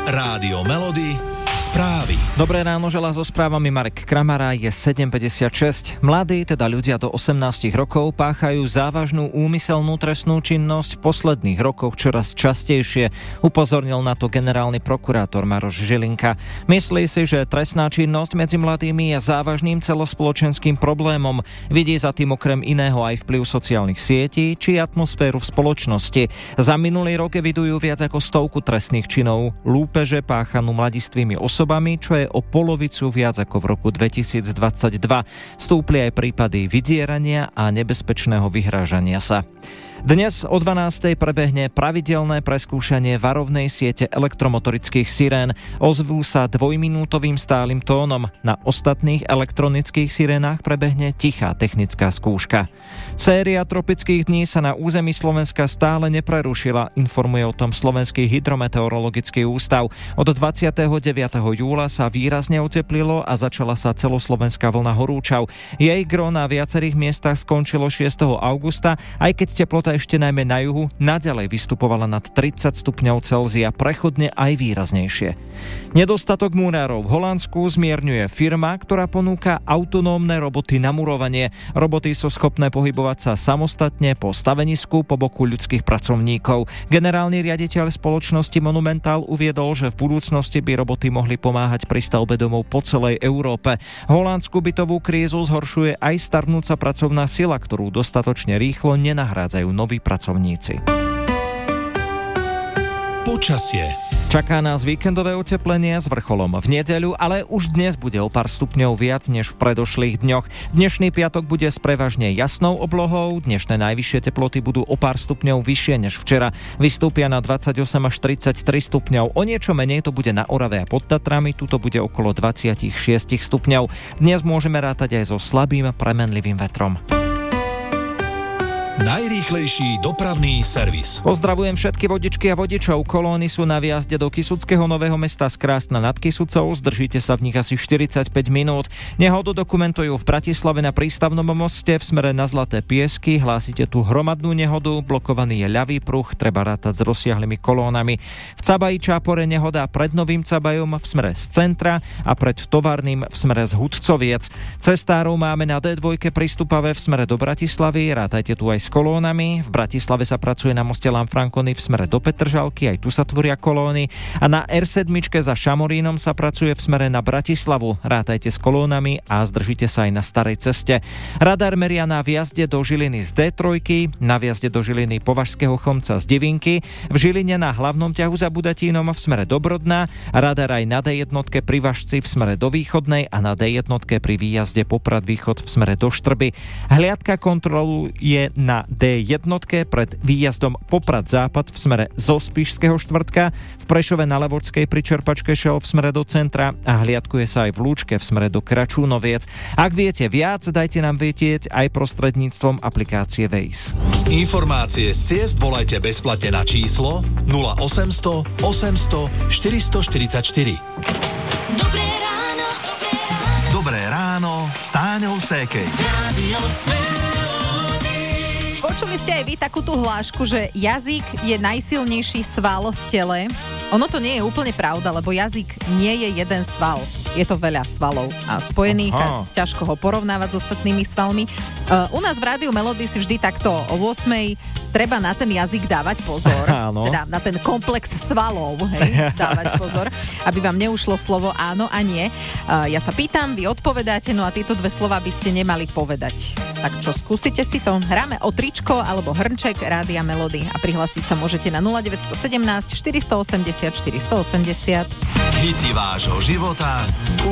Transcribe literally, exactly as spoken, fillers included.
Rádio Melody, správy. Dobré ráno, želá so správami Marek Kramara, je sedem päťdesiatšesť. Mladí, teda ľudia do osemnásť rokov, páchajú závažnú úmyselnú trestnú činnosť v posledných rokoch čoraz častejšie. Upozornil na to generálny prokurátor Maroš Žilinka. Myslí si, že trestná činnosť medzi mladými je závažným celospoločenským problémom. Vidí za tým okrem iného aj vplyv sociálnych sietí či atmosféru v spoločnosti. Za minulý rok evidujú viac ako stovku trestných činov lúpeže páchanú mladistvými osobami, čo je o polovicu viac ako v roku dvetisícdvadsaťdva. Stúpli aj prípady vydierania a nebezpečného vyhrážania sa. Dnes o dvanástej prebehne pravidelné preskúšanie varovnej siete elektromotorických sirén. Ozvú sa dvojminútovým stálym tónom. Na ostatných elektronických sirénach prebehne tichá technická skúška. Séria tropických dní sa na území Slovenska stále neprerušila, informuje o tom Slovenský hydrometeorologický ústav. Od dvadsiateho deviateho júla sa výrazne oteplilo a začala sa celoslovenská vlna horúčav. Jej gro na viacerých miestach skončilo šiesteho augusta, aj keď teplota ešte najmä na juhu naďalej vystupovala nad tridsať stupňov Celzia, prechodne aj výraznejšie. Nedostatok múrárov v Holandsku zmierňuje firma, ktorá ponúka autonómne roboty na murovanie. Roboty sú schopné pohybovať sa samostatne po stavenisku po boku ľudských pracovníkov. Generálny riaditeľ spoločnosti Monumental uviedol, že v budúcnosti by roboty mohli pomáhať pri stavbe domov po celej Európe. Holandskú bytovú krízu zhoršuje aj starnúca pracovná sila, ktorú dostatočne rýchlo nenahrádzajú noví pracovníci. Počasie. Čaká nás víkendové oteplenie s vrcholom v nedeľu, ale už dnes bude o pár stupňov viac než v predošlých dňoch. Dnešný piatok bude s prevažne jasnou oblohou, dnešné najvyššie teploty budú o pár stupňov vyššie než včera. Vystúpia na dvadsaťosem až tridsaťtri stupňov. O niečo menej to bude na Orave a pod Tatrami, tuto bude okolo dvadsaťšesť stupňov. Dnes môžeme rátať aj so slabým premenlivým vetrom. Najrýchlejší dopravný servis. Pozdravujem všetky vodičky a vodičov. Kolóny sú na výjazde do Kysuckého Nového Mesta z Krásna nad Kysucou. Zdržíte sa v nich asi štyridsaťpäť minút. Nehodu dokumentujú v Bratislave na Prístavnom moste v smere na Zlaté Piesky. Hlásite tu hromadnú nehodu. Blokovaný je ľavý pruh, treba rátať s rozsiahlymi kolónami. V Cabaji Čápore nehoda pred Novým Cabajom v smere z centra a pred Továrnym v smere z Hudcoviec. Cestárov máme na dé dva prístupavé v smere do Bratislavy. Rátajte tu aj s kolónami. V Bratislave sa pracuje na moste Lanfranconi v smere do Petržalky, aj tu sa tvoria kolóny. A na er sedem za Šamorínom sa pracuje v smere na Bratislavu. Rátajte s kolónami a zdržite sa aj na starej ceste. Radar meria na vjazde do Žiliny z dé tri, na vjazde do Žiliny Považského Chlmca z Divinky, v Žiline na hlavnom ťahu za Budatínom v smere do Brodna, radar aj na dé jedna pri Važci v smere do Východnej a na dé jedna pri výjazde Poprad Východ v smere do Štrby. Hliadka kontrolu je na na dé jedna pred výjazdom Poprad Západ v smere zo Spišského štvrtka, v Prešove na Levočskej pri čerpačke Šel v smere do centra a hliadkuje sa aj v Lúčke v smere do Kračúnoviec. Ak viete viac, dajte nám vedieť aj prostredníctvom aplikácie Waze. Informácie z ciest volajte bezplatne na číslo nula osemsto osemsto štyristo štyridsaťštyri. Dobré ráno. Dobré ráno s Táňou Sékej. Rádio Počuli ste aj vy takú tú hlášku, že jazyk je najsilnejší sval v tele. Ono to nie je úplne pravda, lebo jazyk nie je jeden sval. Je to veľa svalov a spojených Aha. a ťažko ho porovnávať s ostatnými svalmi. Uh, u nás v Rádiu Melody si vždy takto o ôsmej treba na ten jazyk dávať pozor. Áno. Teda na ten komplex svalov, hej, dávať pozor, aby vám neušlo slovo áno a nie. Uh, ja sa pýtam, vy odpovedáte, no a tieto dve slova by ste nemali povedať. Tak čo, skúsite si to? Hráme o tričko alebo hrnček Rádia Melody a prihlásiť sa môžete na nula deväť jedna sedem štyri osem nula štyri osem nula. Hity vášho života